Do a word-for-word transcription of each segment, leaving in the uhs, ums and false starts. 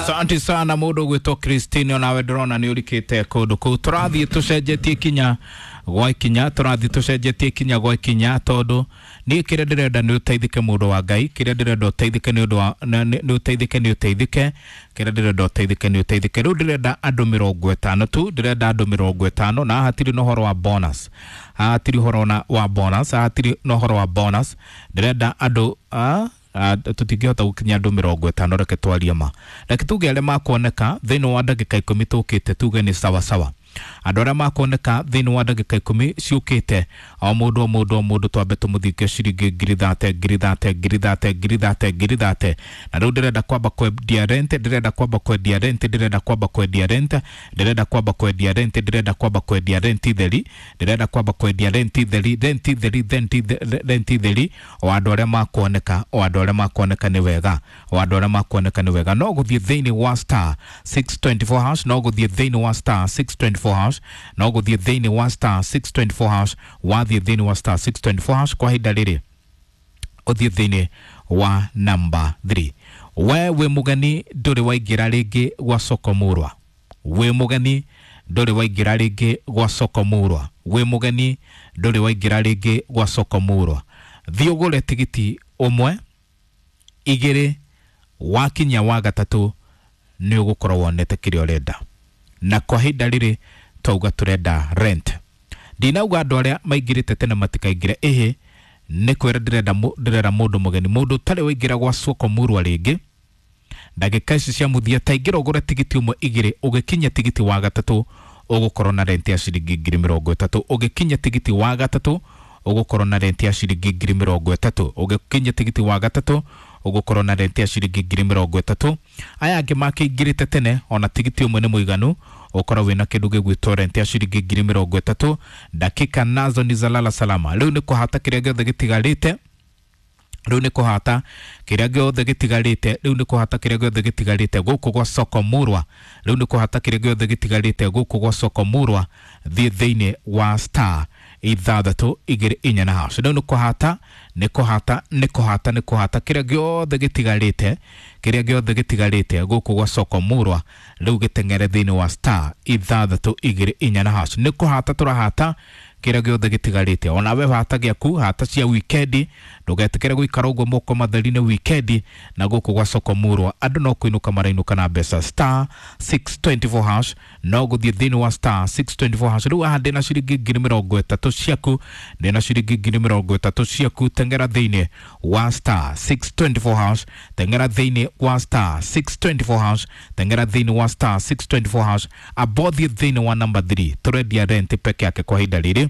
Asante sana mundu gwitwo Christine nawe ndrona ni urikite kundu ku turathie tucenjetie kinya gwa kinya turathie tucenjetie kinya gwa kinya tondu ni kire ndirenda ni uteithike mundu wa Ngai kire ndirenda uteithike ni undu wa ni uteithike ni uteithike kire ndirenda uteithike ni uteithike ru ndirenda andu mirongo itano tu ndirenda andu mirongo itano na hatiri no horo wa bonus hatiri horo na wa bonus hatiri no horo wa bonus ndirenda andu a Uh, tutingihota gukinya andu mirongo itano reke twaria ma reke tuge ale makoneka thino wa ndagika ikumi tukite tuge ni sawa sawa andu ara makoneka thino wa ndagika ikumi ciukite o mundu o mundu o mundu twambe tumuthike ciringi ngiri thate ngiri thate ngiri thate ngiri thate ngiri thate na riu ndirenda kwamba kwendia rent ndirenda kwamba kwendia rent ndirenda kwamba kwendia rent ndirenda kwamba kwendia rent ndirenda kwamba kwendia rent theri ndirenda kwamba kwendia rent theri rent theri rent theri o andu ara makoneka o andu ara makoneka ni wega o andu ara makoneka ni wega no guthie thini wa star six twenty-four hash no guthie thini wa star six twenty-four hash no guthie thini wa star six twenty-four hash wathie thini wa star six twenty-four hash kwa hinda riri uthie thini wa number three we we mugani nduri waingira ringi gwa soko murwa we mugani nduri waingira ringi gwa soko murwa we mugani nduri waingira ringi gwa soko murwa thiogore tigiti umwe igiri wakinya wa gatatu ni ugukorwo wonete kirio renda na kwa hinda riri tauga turenda rent ndinauga andu aria maingirite tene matikaingire ehe ni kwera ndirenda ndirenda mundu mugeni mundu tari waingira gwa soko murwa ringi ndagika ici cia muthia taingira ugure tigiti umwe igiri ugikinya tigiti wa gatatu ugukorwo na rent ya ciringi ngiri mirongo itatu ugikinya tigiti wa gatatu ugukorwo na rent ya ciringi ngiri mirongo itatu ugikinya tigiti wa gatatu ugukorwo na rent ya ciringi ngiri mirongo itatu aya angi makingirite tene ona tigiti umwe ni muiganu ukora wina kindu gigwitwo rent ya ciringi ngiri mirongo itatu dakika nazo ni zalala salama riu ni kuhata kiria giothe gitigarite riu ni kuhata kiria giothe gitigarite riu ni kuhata kiria giothe gitigarite guku gwa soko murwa riu ni kuhata kiria giothe gitigarite guku gwa soko murwa thie thiini wa star ithathatu igiri inya na hash riu ni kuhata ni kuhata ni kuhata ni kuhata kiria giothe gitigarite kiria giothe gitigarite guku gwa soko murwa riu gitengere thiini wa star ithathatu igiri inya na hash ni kuhata turahata kiria giothe gitigarite ona we hata giaku hata cia weekend ndugetikere guikara uguo moko matheri ni weekend na guku gwa soko murwa andu no kuinuka marainuka na mbeca star six twenty-four hash no guthie thiini wa star six twenty-four hash riu ahande na ciringi ngiri mirongo itatu ciaku ndina ciringi ngiri mirongo itatu ciaku tengera thiini wa star six twenty-four hash tengera thiini wa star six twenty-four hash tengera thiini wa star six twenty-four hash abothie thiini wa number three turendia rent peke yake kwa hinda riri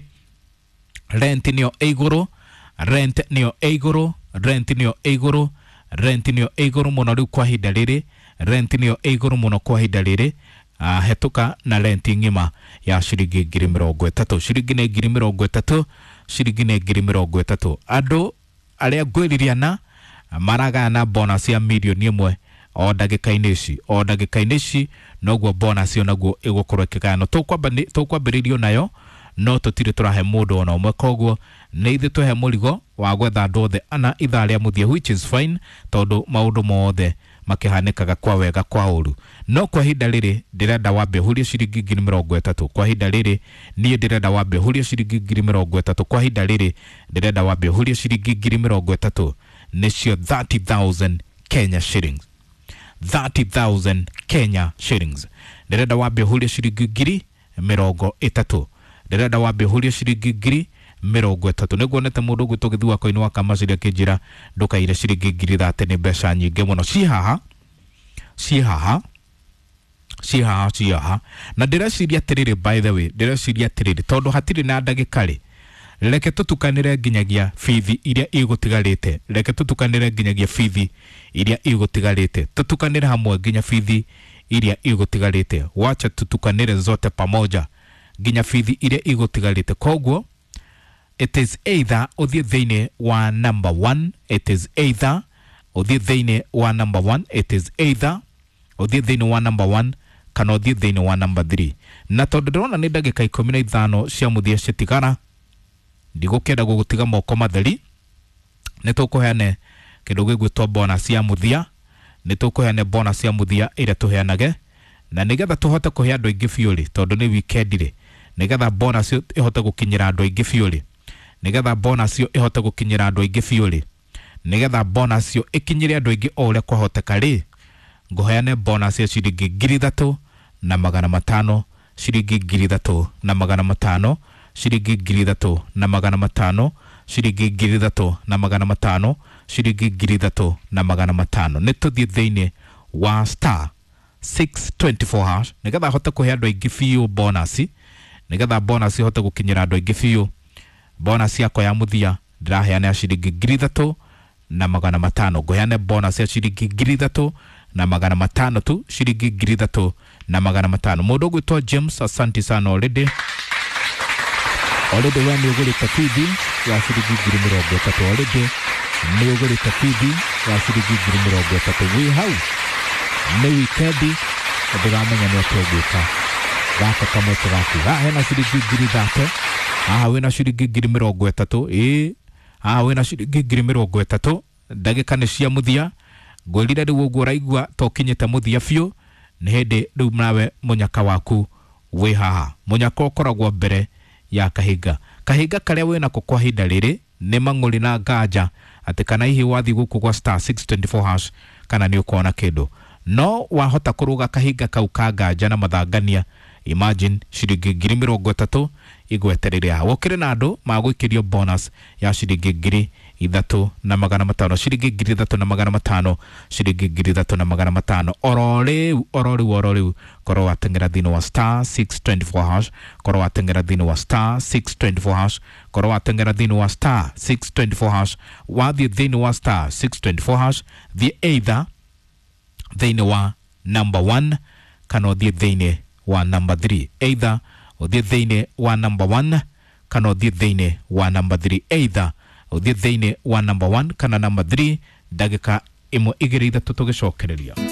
rent niyo eiguru rent niyo eiguru rent niyo eiguru rent niyo eiguru muno riu kwa hinda riri rent niyo eiguru muno kwa hinda riri uh, hetuka na rent ngima ya ciringi ngiri mirongo itatu ciringi ni ngiri mirongo itatu ciringi ni ngiri mirongo itatu andu aria gwiririana maragana bonus ya milioni imwe o ndagika-ini ici o ndagika-ini ici noguo bonus yo naguo igukorwo ikigano tukwambiririo nayo no tutire turahe mundu ona umwe koguo ni ithe tuhe murigo wa gwetha andu othe ana ithaa ria muthia which is fine tondu maundu mothe makihanikaga kwa wega kwa uru no kwa hinda riri ndirenda wambe huria ciringi ngiri mirongo itatu kwa hinda riri nie ndirenda wambe huria ciringi ngiri mirongo itatu kwa hinda riri ndirenda wambe huria ciringi ngiri mirongo itatu nicio thirty thousand Kenya shillings thirty thousand Kenya shillings ndirenda wambe huria ciringi ngiri mirongo itatu ndirenda wambe huria ciringi ngiri mirongo itatu niguo nete mundu gwitwo githua koini wa kamaciria kinjira ndukaire ciringi ngiri thate ni mbeca nyingi muno ci haha ci haha ci haha ci haha na ndireciria atiriri by the way ndireciria atiriri tondu hatiri na ndagikari reke tutukanire nginyagia fithi iria igutigarite reke tutukanire nginyagia fithi iria igutigarite tutukanire hamwe nginya fithi iria igutigarite wacha tutukanire zote pamoja nginya fithi iria igutigarite koguo it is either uthie thiini wa number one it is either uthie thiini wa number one it is either uthie thiini wa number one kana uthie thiini wa number three na tondu ndona ni ndagika ikumi na ithano cia muthia citigara ndigukenda gugutiga moko matheri ni tukuheane kindu gigwitwo bonus ya muthia nĩ tũkũheana bonus ya muthia ĩrĩa tũheanage na nĩgetha tũhote kũhe andũ aingĩ biũ-rĩ tondũ nĩ weekend rĩ nĩgetha bonus ĩhote gũkinyĩra andũ aingĩ biũ-rĩ nĩgetha bonus ĩhote gũkinyĩra andũ aingĩ biũ-rĩ nĩgetha bonus ĩkinyĩre andũ aingĩ o ũrĩa kwahoteka rĩ ngũheane bonus ya ciringi ngiri ithatũ na magana matano shilingi ngiri ithatũ na magana matano shilingi ngiri ithatũ na magana matano shilingi ngiri ithatũ na magana matano shilingi ngiri ithatũ na magana matano nĩ tũthiĩ thĩinĩ wa star six twenty-four hash nĩgetha hote kũhe andũ aingĩ biũ bonus nĩgetha bonus hote gũkinyĩra andũ aingĩ biũ bonus yako ya muthia ndĩraheana ya shilingi ngiri ithatũ na magana matano ngũheane bonus ya shilingi ngiri ithatũ na magana matano tu shilingi ngiri ithatũ na magana matano mũndũ gwĩtwo James asante sana already already we nĩ ũgũrĩte T V ya shilingi ngiri mĩrongo ĩtatũ already nĩ ũgũrĩte T V ya shilingi ngiri mĩrongo ĩtatũ wĩ hau nĩ weekend ndĩramenya nĩ atĩa ũgwĩka gaka kamweke gaku hena shilingi ngiri thate aha wĩna shilingi ngiri mĩrongo ĩtatũ ĩ aha wĩna shilingi ngiri mĩrongo ĩtatũ ndagĩka nĩ cia muthia ngwĩrire rĩu ũguo ũraigua tokinyĩte muthia biũ nĩ hĩndĩ rĩu nawe mũnyaka waku wĩ haha mũnyaka ũkoragwo mbere ya kahinga kahinga karĩa wĩna ko kwa hinda rĩrĩ nĩ mang'ũrĩ na nganja atĩ kana hihi wathi gũkũ gwa star six twenty-four hash kana nĩ ũkona kĩndũ no wahota kũrũga kahinga kau ka nganja na mathangania imagine shilingi ngiri mĩrongo ĩtatũ igweterere haha gũkĩrĩ na andũ magũikĩrio bonus ya shilingi ngiri ithatũ na magana matano shilingi ngiri ithatũ na magana matano shilingi ngiri ithatũ na magana matano oro rĩu oro rĩu oro rĩu korwo wateng'era thĩinĩ wa star six twenty-four hash korwo wateng'era thĩinĩ wa star six twenty-four hash korwo wateng'era thĩinĩ wa star six twenty-four hash wathiĩ thĩinĩ wa star six twenty-four hash thiĩ either thĩinĩ wa number one kana ũthiĩ thĩinĩ wa number three either ũthiĩ thĩinĩ wa number one kana ũthiĩ thĩinĩ wa number three either ũthiĩ thĩinĩ wa number one kana number three ndagĩka ĩmwe igĩrĩ ithatũ tũgĩcokereria